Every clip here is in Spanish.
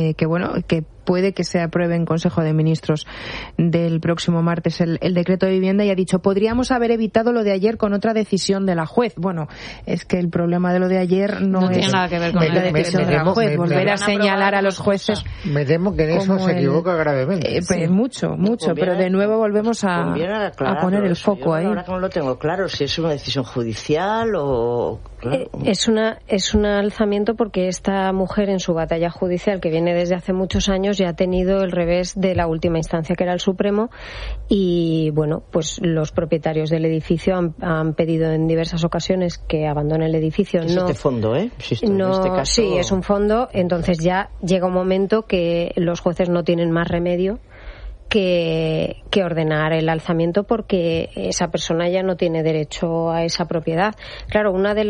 que puede que se apruebe en Consejo de Ministros del próximo martes el decreto de vivienda, y ha dicho: podríamos haber evitado lo de ayer con otra decisión de la juez. Bueno, es que el problema de lo de ayer no tiene nada que ver con la decisión de la juez. Volver a señalar a los jueces. Me temo que en eso se equivoca gravemente. Mucho, pero de nuevo volvemos a poner el foco ahí. Ahora que no lo tengo claro, si es una decisión judicial o... Claro. Es un alzamiento porque esta mujer, en su batalla judicial, que viene desde hace muchos años, ya ha tenido el revés de la última instancia, que era el Supremo, y bueno, pues los propietarios del edificio han pedido en diversas ocasiones que abandone el edificio. Es este fondo, Insisto, no, en este caso... Sí, es un fondo. Entonces ya llega un momento que los jueces no tienen más remedio que ordenar el alzamiento, porque esa persona ya no tiene derecho a esa propiedad. Claro,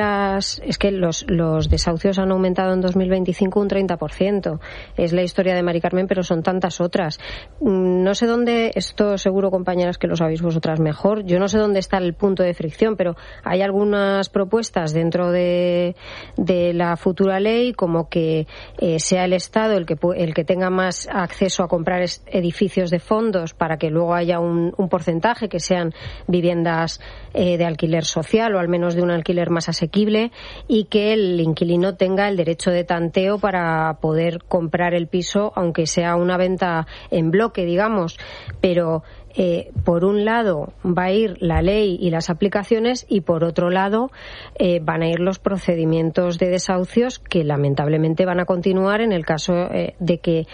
es que los desahucios han aumentado en 2025 un 30%. Es la historia de Mari Carmen, pero son tantas otras. No sé dónde, esto seguro, compañeras, que lo sabéis vosotras mejor, yo no sé dónde está el punto de fricción, pero hay algunas propuestas dentro de la futura ley, como que sea el Estado el que tenga más acceso a comprar edificios de fondos, para que luego haya un porcentaje que sean viviendas de alquiler social, o al menos de un alquiler más asequible, y que el inquilino tenga el derecho de tanteo para poder comprar el piso, aunque sea una venta en bloque, digamos. Pero por un lado va a ir la ley y las aplicaciones, y por otro lado van a ir los procedimientos de desahucios, que lamentablemente van a continuar en el caso de que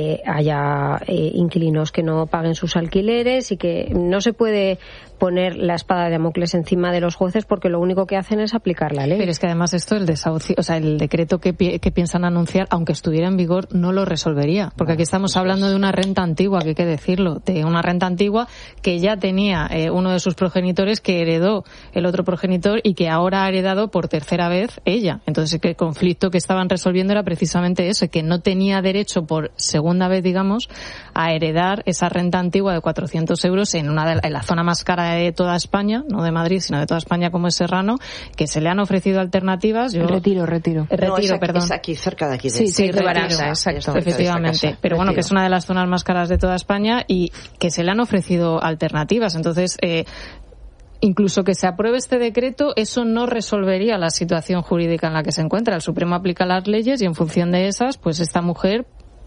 haya inquilinos que no paguen sus alquileres, y que no se puede poner la espada de Damocles encima de los jueces, porque lo único que hacen es aplicar la ley. Pero es que además esto, el desahucio, o sea, el decreto que piensan anunciar, aunque estuviera en vigor, no lo resolvería, porque aquí estamos hablando de una renta antigua, que hay que decirlo, de una renta antigua que ya tenía uno de sus progenitores, que heredó el otro progenitor, y que ahora ha heredado por tercera vez ella. Entonces, el conflicto que estaban resolviendo era precisamente ese, que no tenía derecho por segunda vez, digamos, a heredar esa renta antigua de 400 euros en la zona más cara de toda España, no de Madrid, sino de toda España, como es Serrano, que se le han ofrecido alternativas. Retiro, perdón. Es aquí, cerca de aquí. Sí, de Baranda, exacto. Efectivamente. Pero bueno, que es una de las zonas más caras de toda España, y que se le han ofrecido alternativas. Entonces, incluso que se apruebe este decreto, eso no resolvería la situación jurídica en la que se encuentra. El Supremo aplica las leyes, y en función de esas, pues esta mujer,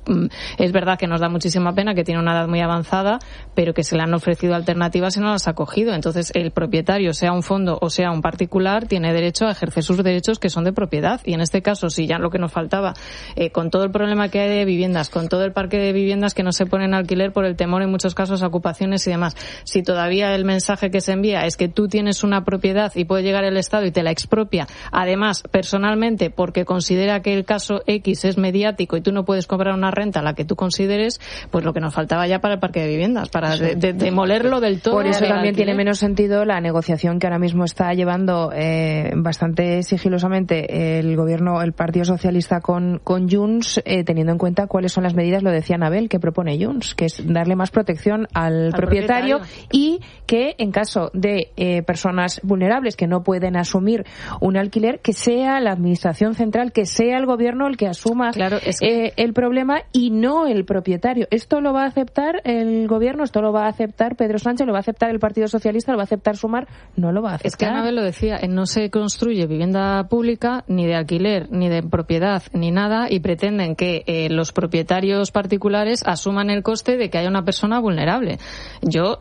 es verdad que nos da muchísima pena, que tiene una edad muy avanzada, pero que se le han ofrecido alternativas y no las ha cogido. Entonces, el propietario, sea un fondo o sea un particular, tiene derecho a ejercer sus derechos, que son de propiedad. Y en este caso, si ya lo que nos faltaba, con todo el problema que hay de viviendas, con todo el parque de viviendas que no se ponen en alquiler por el temor en muchos casos a ocupaciones y demás, si todavía el mensaje que se envía es que tú tienes una propiedad y puede llegar el Estado y te la expropia, además personalmente, porque considera que el caso X es mediático y tú no puedes cobrar una renta la que tú consideres, pues lo que nos faltaba ya para el parque de viviendas, para demolerlo del todo. Por eso también tiene menos sentido la negociación que ahora mismo está llevando bastante sigilosamente el gobierno, el Partido Socialista con Junts, teniendo en cuenta cuáles son las medidas, lo decía Anabel, que propone Junts, que es darle más protección al propietario, y que en caso de personas vulnerables que no pueden asumir un alquiler, que sea la Administración Central, que sea el gobierno el que asuma el problema, y no el propietario. Esto lo va a aceptar el gobierno, esto lo va a aceptar Pedro Sánchez, lo va a aceptar el Partido Socialista, lo va a aceptar Sumar, no lo va a aceptar. Es que Anabel lo decía, no se construye vivienda pública, ni de alquiler, ni de propiedad, ni nada, y pretenden que los propietarios particulares asuman el coste de que haya una persona vulnerable. Yo,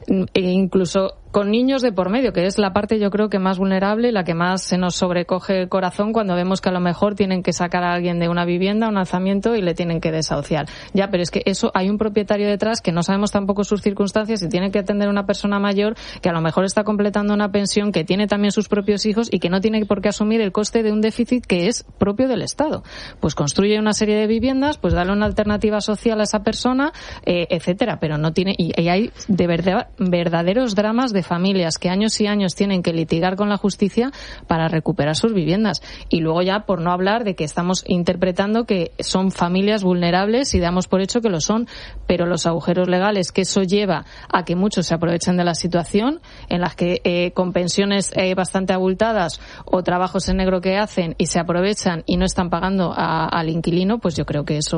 incluso con niños de por medio, que es la parte, yo creo, que más vulnerable y la que más se nos sobrecoge el corazón cuando vemos que a lo mejor tienen que sacar a alguien de una vivienda, un alzamiento, y le tienen que desahuciar. Ya, pero es que eso, hay un propietario detrás que no sabemos tampoco sus circunstancias, y tiene que atender a una persona mayor que a lo mejor está completando una pensión, que tiene también sus propios hijos y que no tiene por qué asumir el coste de un déficit que es propio del Estado. Pues construye una serie de viviendas, pues dale una alternativa social a esa persona, etcétera, pero no tiene, y hay de verdad verdaderos dramas de familias que años y años tienen que litigar con la justicia para recuperar sus viviendas. Y luego ya, por no hablar de que estamos interpretando que son familias vulnerables, y damos por hecho que lo son, pero los agujeros legales que eso lleva a que muchos se aprovechen de la situación, en las que con pensiones bastante abultadas o trabajos en negro que hacen y se aprovechan y no están pagando al inquilino, pues yo creo que eso